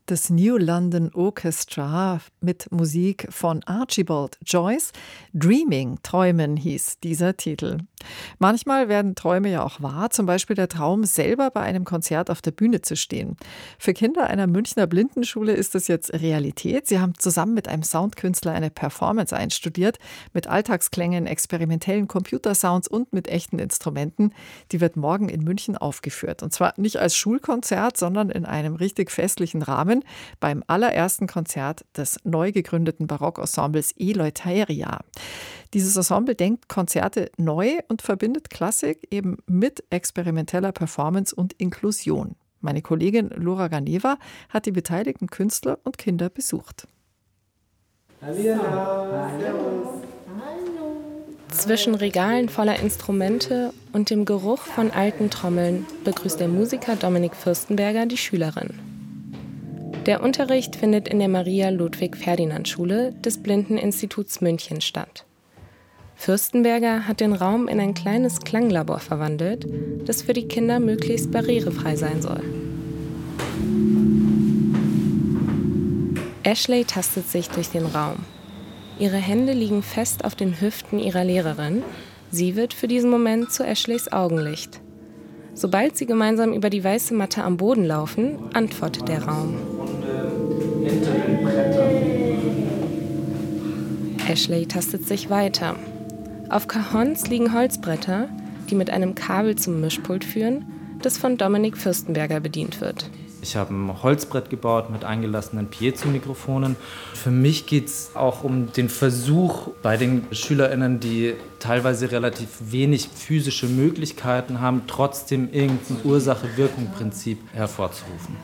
Das New London Orchestra mit Musik von Archibald Joyce. Dreaming, Träumen hieß dieser Titel. Manchmal werden Träume ja auch wahr, zum Beispiel der Traum, selber bei einem Konzert auf der Bühne zu stehen. Für Kinder einer Münchner Blindenschule ist das jetzt Realität. Sie haben zusammen mit einem Soundkünstler eine Performance einstudiert, mit Alltagsklängen, experimentellen Computersounds und mit echten Instrumenten. Die wird morgen in München aufgeführt. Und zwar nicht als Schulkonzert, sondern in einem richtig festlichen Rahmen beim allerersten Konzert des neu gegründeten Barockensembles Eleutheria. Dieses Ensemble denkt Konzerte neu und verbindet Klassik eben mit experimenteller Performance und Inklusion. Meine Kollegin Laura Ganeva hat die beteiligten Künstler und Kinder besucht. Hallo. Zwischen Regalen voller Instrumente und dem Geruch von alten Trommeln begrüßt der Musiker Dominik Fürstenberger die Schülerin. Der Unterricht findet in der Maria-Ludwig-Ferdinand-Schule des Blindeninstituts München statt. Fürstenberger hat den Raum in ein kleines Klanglabor verwandelt, das für die Kinder möglichst barrierefrei sein soll. Ashley tastet sich durch den Raum. Ihre Hände liegen fest auf den Hüften ihrer Lehrerin. Sie wird für diesen Moment zu Ashleys Augenlicht. Sobald sie gemeinsam über die weiße Matte am Boden laufen, antwortet der Raum. Ashley tastet sich weiter. Auf Cajons liegen Holzbretter, die mit einem Kabel zum Mischpult führen, das von Dominik Fürstenberger bedient wird. Ich habe ein Holzbrett gebaut mit eingelassenen Piezo-Mikrofonen. Für mich geht es auch um den Versuch bei den SchülerInnen, die teilweise relativ wenig physische Möglichkeiten haben, trotzdem irgendein Ursache-Wirkung-Prinzip hervorzurufen.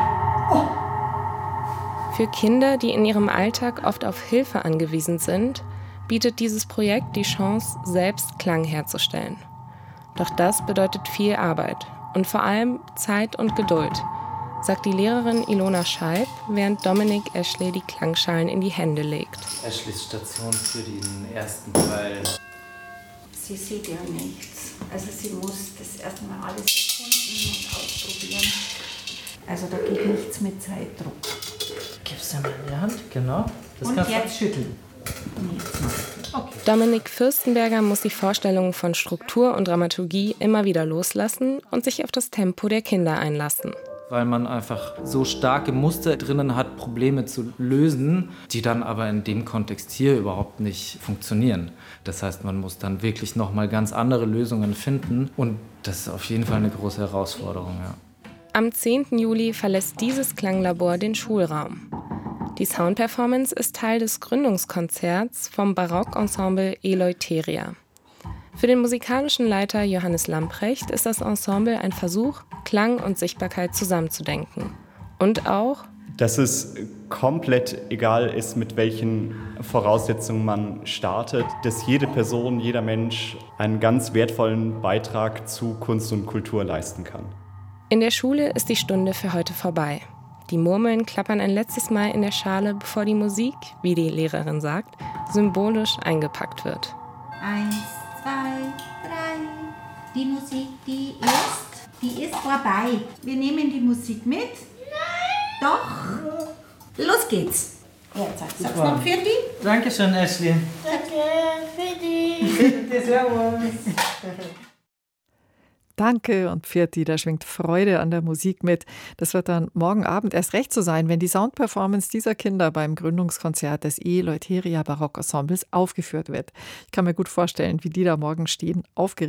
Für Kinder, die in ihrem Alltag oft auf Hilfe angewiesen sind, bietet dieses Projekt die Chance, selbst Klang herzustellen. Doch das bedeutet viel Arbeit und vor allem Zeit und Geduld, sagt die Lehrerin Ilona Scheib, während Dominik Ashley die Klangschalen in die Hände legt. Ashleys Station für den ersten Teil. Sie sieht ja nichts. Also sie muss das erstmal alles erkunden und ausprobieren. Also da geht nichts mit Zeitdruck. Gib's dir mal in die Hand, genau. Das und kannst jetzt schütteln. Okay. Dominik Fürstenberger muss die Vorstellungen von Struktur und Dramaturgie immer wieder loslassen und sich auf das Tempo der Kinder einlassen. Weil man einfach so starke Muster drinnen hat, Probleme zu lösen, die dann aber in dem Kontext hier überhaupt nicht funktionieren. Das heißt, man muss dann wirklich nochmal ganz andere Lösungen finden und das ist auf jeden Fall eine große Herausforderung. Ja. Am 10. Juli verlässt dieses Klanglabor den Schulraum. Die Soundperformance ist Teil des Gründungskonzerts vom Barockensemble Eleutheria. Für den musikalischen Leiter Johannes Lamprecht ist das Ensemble ein Versuch, Klang und Sichtbarkeit zusammenzudenken. Und auch, dass es komplett egal ist, mit welchen Voraussetzungen man startet, dass jede Person, jeder Mensch einen ganz wertvollen Beitrag zu Kunst und Kultur leisten kann. In der Schule ist die Stunde für heute vorbei. Die Murmeln klappern ein letztes Mal in der Schale, bevor die Musik, wie die Lehrerin sagt, symbolisch eingepackt wird. 1, 2, 3. Die Musik, die ist vorbei. Wir nehmen die Musik mit. Nein! Doch! Los geht's! Jetzt sag's noch für die. Dankeschön, Ashley. Danke, für die. Servus. Danke und Pfirti, da schwingt Freude an der Musik mit. Das wird dann morgen Abend erst recht so sein, wenn die Soundperformance dieser Kinder beim Gründungskonzert des Eleutheria Barockensembles aufgeführt wird. Ich kann mir gut vorstellen, wie die da morgen stehen, aufgeregt